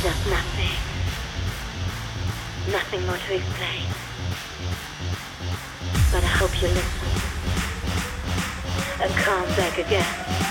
Just nothing. Nothing more to explain. But I hope you listen and come back again.